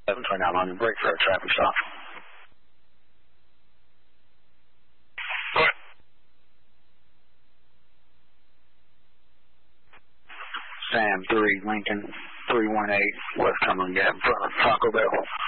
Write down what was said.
turn out on your brake for a traffic stop. Sam 3, Lincoln 318, West Cumberland Gap, in front of Taco Bell.